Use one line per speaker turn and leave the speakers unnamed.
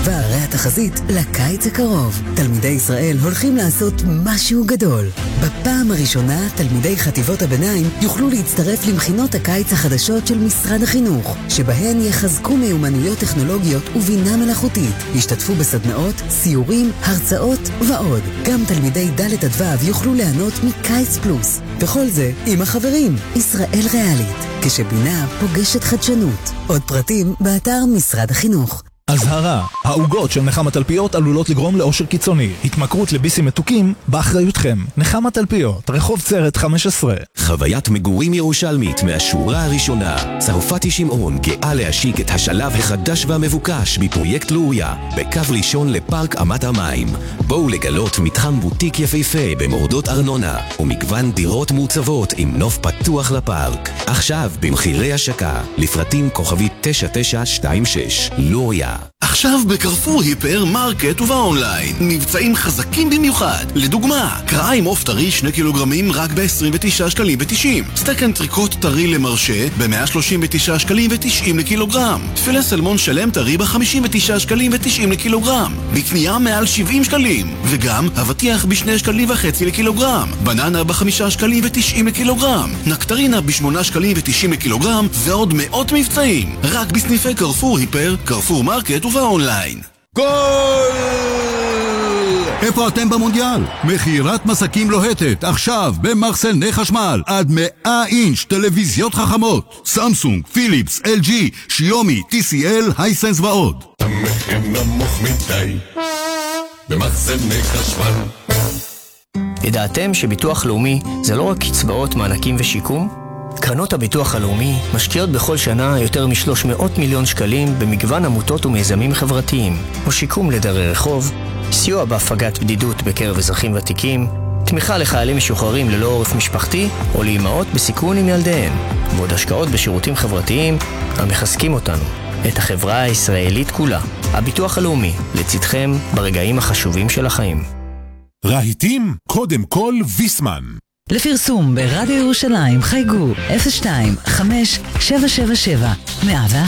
כבר הרי התחזית לקיץ הקרוב. תלמידי ישראל הולכים לעשות משהו גדול. בפעם הראשונה, תלמידי חטיבות הביניים יוכלו להצטרף למכינות הקיץ החדשות של משרד החינוך, שבהן יחזקו מיומנויות טכנולוגיות ובינה מלאכותית. ישתתפו בסדנאות, סיורים, הרצאות ועוד. גם תלמידי ד' עד ו' יוכלו ליהנות מקיץ פלוס. וכל זה עם החברים. ישראל ריאלית, כשבינה פוגשת חדשנות. עוד פרטים באתר משרד החינוך.
אזהרה, העוגות של נחמה תלפיות עלולות לגרום לאושר קיצוני. התמכרות לביסים מתוקים באחריותכם. נחמה תלפיות, רחוב צרת 15.
חוויית מגורים ירושלמית מהשורה הראשונה. צרפתי שמעון גאה להשיק את השלב החדש והמבוקש בפרויקט לוריה, בקו ראשון לפארק אמת המים. בואו לגלות מתחם בוטיק יפהפה במורדות ארנונה, ומגוון דירות מוצבות עם נוף פתוח לפארק. עכשיו במחירי השקה, לפרטים כוכבית 9926. לוריה.
עכשיו בקרפור היפר מרקט ובאונליין מבצעים חזקים במיוחד. לדוגמה, קרעיים עוף טרי 2 קילוגרמים רק ב-29 שקלים ו-90. סטייק אנטריקוט טרי למרשה ב-139 שקלים ו-90 לקילוגרם. תפילה סלמון שלם טרי ב-59 שקלים ו-90 לקילוגרם. בקנייה מעל 70 שקלים. וגם אבטיח ב2 שקלים וחצי לקילוגרם. בננה ב5 שקלים ו-90 לקילוגרם. נקטרינה ב8 שקלים ו-90 לקילוגרם. ועוד מאות מבצעים. רק בסניפי קרפור היפר, קרפור מרקט ובאונליין.
גול! איפה אתם במונדיאל? מכירת מסקים לוהטת עכשיו במחסני חשמל עד 100 אינץ' טלוויזיות חכמות, סמסונג, פיליפס, LG, שיומי, TCL, הייסנס ועוד.
המחיר נמוך מדי במחסני חשמל.
ידעתם שביטוח לאומי זה לא רק קצבאות, מענקים ושיקום? קרנות הביטוח הלאומי משקיעות בכל שנה יותר מ-300 מיליון שקלים במגוון עמותות ומיזמים חברתיים, או שיקום לדרי רחוב, סיוע בהפגת בדידות בקרב אזרחים ותיקים, תמיכה לחיילים משוחררים ללא עורף משפחתי, או לאימהות בסיכון עם ילדיהן, ועוד השקעות בשירותים חברתיים המחזקים אותנו, את החברה הישראלית כולה. הביטוח הלאומי, לצדכם ברגעים החשובים של החיים.
רהיטים, קודם כל ויסמן.
לפרסום ברדיו ירושלים חייגו 02-5-777-101.